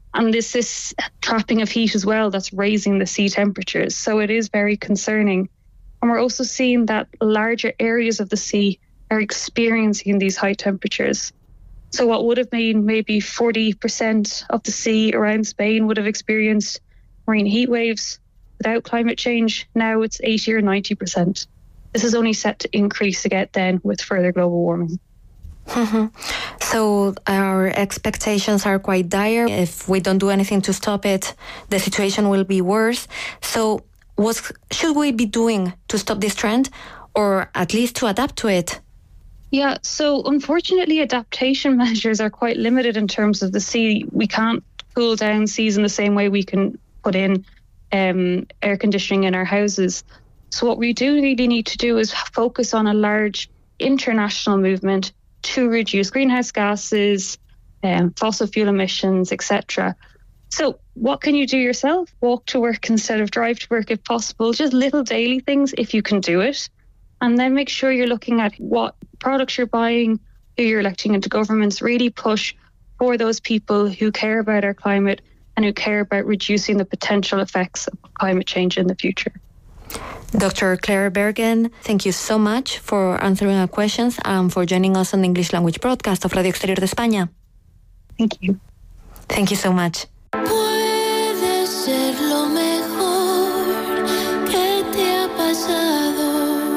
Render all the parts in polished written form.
And this trapping of heat as well that's raising the sea temperatures. So it is very concerning. And we're also seeing that larger areas of the sea are experiencing these high temperatures. So what would have been maybe 40% of the sea around Spain would have experienced marine heat waves without climate change. Now it's 80 or 90%. This is only set to increase again then with further global warming. Mm-hmm. So our expectations are quite dire. If we don't do anything to stop it, the situation will be worse. So what should we be doing to stop this trend, or at least to adapt to it? Yeah, so unfortunately adaptation measures are quite limited in terms of the sea. We can't cool down seas in the same way we can put in air conditioning in our houses. So what we do really need to do is focus on a large international movement to reduce greenhouse gases, fossil fuel emissions, etc. So what can you do yourself? Walk to work instead of drive to work if possible. Just little daily things if you can do it. And then make sure you're looking at what products you're buying, who you're electing into governments. Really push for those people who care about our climate and who care about reducing the potential effects of climate change in the future. Dr. Claire Bergen, thank you so much for answering our questions and for joining us on the English language broadcast of Radio Exterior de España. Thank you. Thank you so much. Puede ser lo mejor que te ha pasado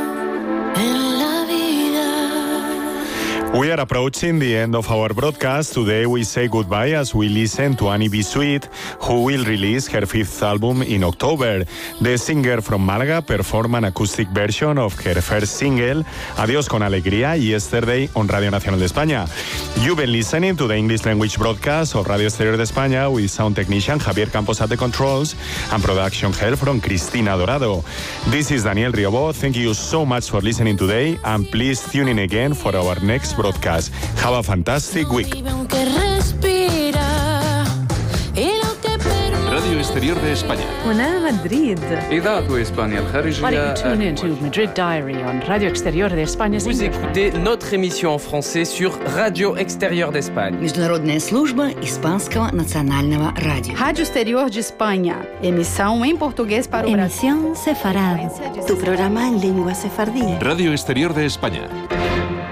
en la vida. We are approaching the end of our broadcast. Today we say goodbye as we listen to Annie B. Sweet, who will release her 5th album in October. The singer from Málaga performed an acoustic version of her first single, Adiós con Alegría, yesterday on Radio Nacional de España. You've been listening to the English language broadcast of Radio Exterior de España with sound technician Javier Campos at the controls and production help from Cristina Dorado. This is Daniel Riobó. Thank you so much for listening today, and please tune in again for our next broadcast. Have a fantastic week. راديو اكستيريور de España. هنا مدريد. إذاعة إسبانيا الخارجية. Why don't you tune into Madrid Diary on Radio Exterior de España? Vous écoutez notre émission en français sur Radio Exterior d'Espagne. Международная служба Испанского национального радио. Rádio Exterior de Espanha. Emissão em português para o Brasil. Emisión Sefarad. Tu programa en lengua sefardí. Radio Exterior de España.